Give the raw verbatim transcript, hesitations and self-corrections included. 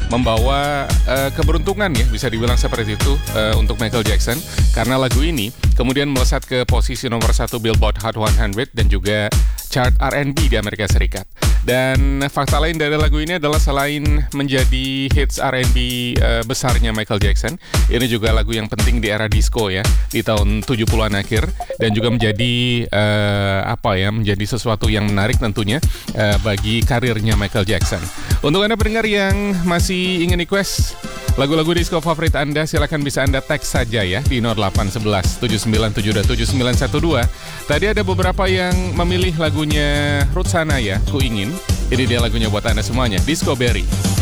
membawa uh, keberuntungan ya, bisa dibilang seperti itu uh, untuk Michael Jackson, karena lagu ini kemudian melesat ke posisi nomor satu Billboard Hot seratus dan juga chart R and B di Amerika Serikat. Dan fakta lain dari lagu ini adalah selain menjadi hits R and B uh, besarnya Michael Jackson, ini juga lagu yang penting di era disco ya, di tahun tujuh puluhan akhir, dan juga menjadi uh, apa ya, menjadi sesuatu yang menarik tentunya uh, bagi karirnya Michael Jackson. Untuk Anda pendengar yang masih ingin request lagu-lagu disco favorit Anda, silakan bisa Anda teks saja ya di nol delapan satu satu tujuh sembilan tujuh dua tujuh sembilan satu dua. Tadi ada beberapa yang memilih lagunya Ruth Sana ya, Ku Ingin. Ini dia lagunya buat Anda semuanya, Disco Berry.